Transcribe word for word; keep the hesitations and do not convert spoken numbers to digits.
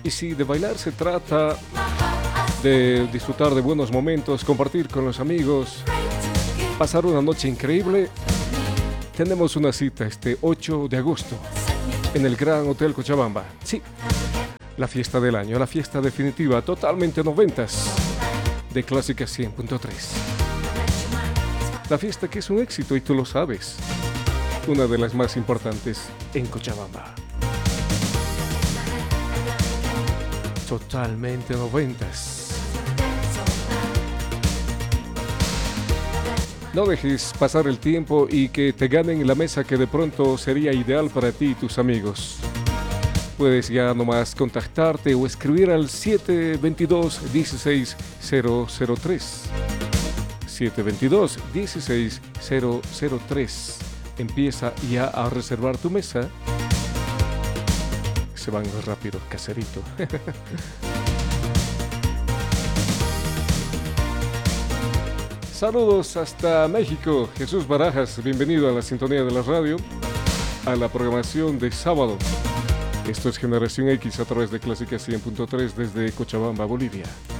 Y si de bailar se trata, de disfrutar de buenos momentos, compartir con los amigos, pasar una noche increíble, tenemos una cita este ocho de agosto en el Gran Hotel Cochabamba. Sí, la fiesta del año, la fiesta definitiva, totalmente noventas, de Clásica cien punto tres. La fiesta que es un éxito y tú lo sabes, una de las más importantes en Cochabamba. Totalmente noventas. No dejes pasar el tiempo y que te ganen la mesa que de pronto sería ideal para ti y tus amigos. Puedes ya nomás contactarte o escribir al siete veintidós, dieciséis cero cero tres. siete veintidós, dieciséis cero cero tres. Empieza ya a reservar tu mesa. Se van rápido, caserito. Saludos hasta México. Jesús Barajas, bienvenido a la sintonía de la radio, a la programación de sábado. Esto es Generación X a través de Clásica cien punto tres desde Cochabamba, Bolivia.